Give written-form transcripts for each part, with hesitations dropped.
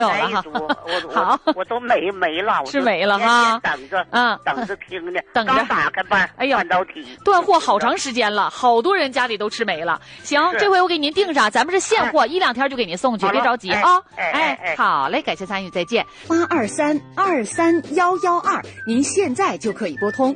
有了哈。 我都没了， 是没了哈。 等着听呢， 等着刚打开半导体， 断货好长时间了，好多人家里都吃没了。行，这回我给您订上，咱们是现货，1、2天就给您送去，别着急啊。好嘞，感谢参与，再见。 823-23112，您现在就可以拨通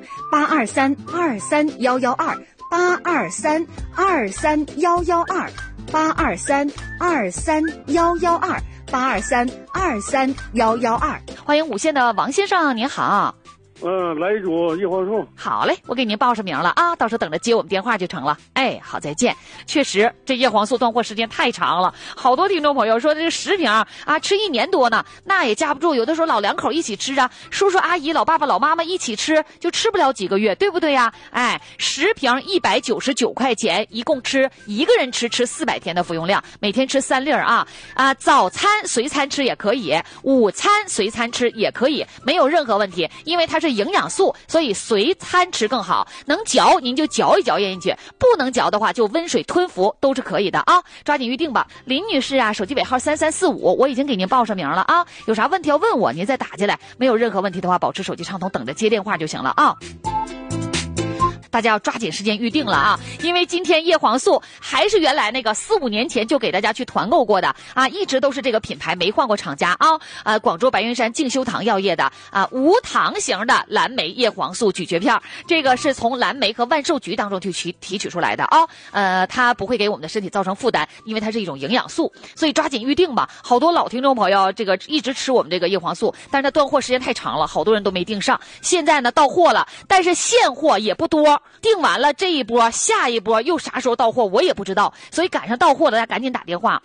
823-23112，823-23112，823-23112，823-23112。 欢迎5线的王先生，您好。 来一组叶黄素。 好嘞，我给您报上名了啊，到时候等着接我们电话就成了。好，再见。确实，这叶黄素断货时间太长了，好多听众朋友说这个10瓶啊，吃1年多呢，那也架不住。有的时候老两口一起吃啊，叔叔阿姨、老爸爸、老妈妈一起吃，就吃不了几个月，对不对呀？10瓶199块钱，一共吃一个人吃400天的服用量，每天吃3粒啊。早餐随餐吃也可以，午餐随餐吃也可以，没有任何问题，因为它是营养素，所以随餐吃更好。能嚼您就嚼一嚼咽进去，不能嚼的话就温水吞服，都是可以的啊。抓紧预定吧。林女士啊，手机尾号3345，我已经给您报上名了啊。有啥问题要问我，您再打进来。没有任何问题的话，保持手机畅通，等着接电话就行了啊。大家要抓紧时间预定了啊，因为今天叶黄素还是原来那个4、5年前就给大家去团购过的啊，一直都是这个品牌，没换过厂家啊。广州白云山敬修堂药业的无糖型的蓝莓叶黄素咀嚼片，这个是从蓝莓和万寿菊当中去提取出来的啊。它不会给我们的身体造成负担，因为它是一种营养素，所以抓紧预定吧。好多老听众朋友这个一直吃我们这个叶黄素，但是它断货时间太长了，好多人都没订上。现在呢到货了，但是现货也不多。订完了这一波，下一波又啥时候到货我也不知道，所以赶上到货了，大家赶紧打电话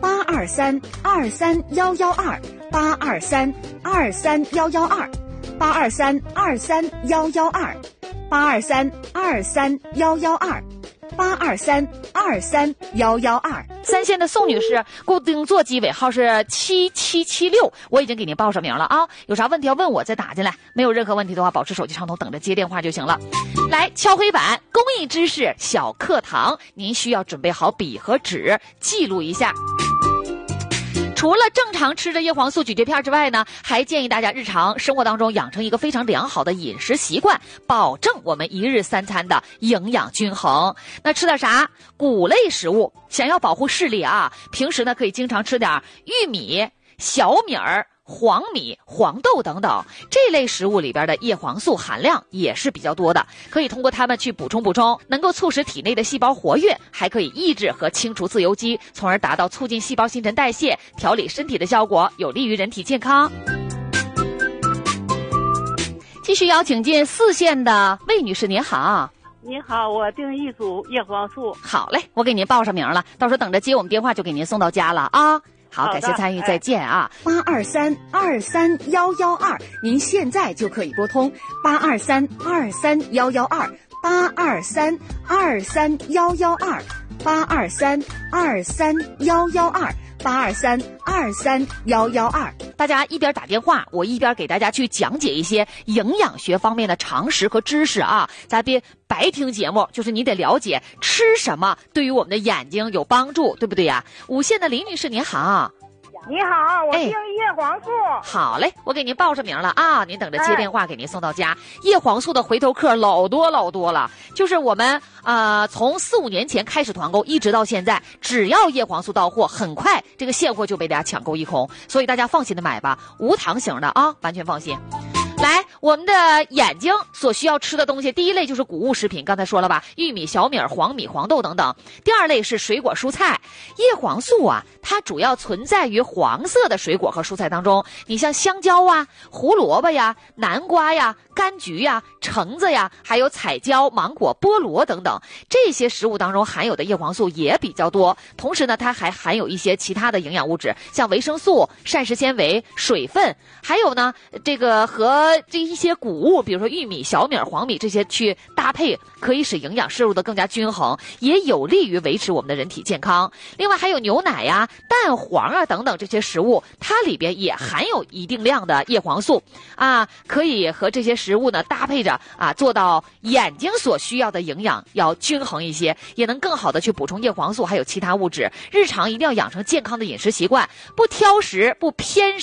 823-23112，823-23112，823-23112，823-23112。 3线的宋女士，固定座机尾号是7776，我已经给您报上名了啊。有啥问题要问我再打进来，没有任何问题的话，保持手机畅通，等着接电话就行了。来，敲黑板，公益知识小课堂，您需要准备好笔和纸，记录一下。除了正常吃的叶黄素咀嚼片之外呢，还建议大家日常生活当中养成一个非常良好的饮食习惯，保证我们1日3餐的营养均衡。那吃点啥？谷类食物，想要保护视力啊，平时呢可以经常吃点玉米、小米儿、黄米、黄豆等等，这类食物里边的叶黄素含量也是比较多的，可以通过它们去补充，能够促使体内的细胞活跃，还可以抑制和清除自由基，从而达到促进细胞新陈代谢、调理身体的效果，有利于人体健康。继续邀请进4线的魏女士，您好。 你好，我订1组叶黄素。 好嘞，我给您报上名了，到时候等着接我们电话就给您送到家了啊。好，感谢参与，再见啊。 823-23112，您现在就可以拨通823-23112，823-23112，823-23112，823-23112。 大家一边打电话，我一边给大家去讲解一些营养学方面的常识和知识啊。咱别白听节目，就是你得了解吃什么对于我们的眼睛有帮助，对不对呀？5线的林女士您好。 你好，我订叶黄素。 好嘞，我给您报上名了啊，您等着接电话给您送到家。叶黄素的回头客老多了，就是我们从4、5年前开始团购，一直到现在，只要叶黄素到货，很快这个现货就被大家抢购一空，所以大家放心的买吧，无糖型的啊，完全放心。来，我们的眼睛所需要吃的东西，第一类就是谷物食品，刚才说了吧，玉米、小米、黄米、黄豆等等。第二类是水果蔬菜。叶黄素啊，它主要存在于黄色的水果和蔬菜当中，你像香蕉啊、胡萝卜呀、南瓜呀、柑橘呀、橙子呀，还有彩椒、芒果、菠萝等等，这些食物当中含有的叶黄素也比较多。同时呢，它还含有一些其他的营养物质，像维生素、膳食纤维、水分，还有呢，这个和这一些谷物，比如说玉米、小米、黄米这些去搭配，可以使营养摄入的更加均衡，也有利于维持我们的人体健康。另外还有牛奶呀、蛋黄啊等等这些食物，它里边也含有一定量的叶黄素啊，可以和这些食物呢搭配着啊，做到眼睛所需要的营养要均衡一些，也能更好的去补充叶黄素还有其他物质。日常一定要养成健康的饮食习惯，不挑食，不偏食。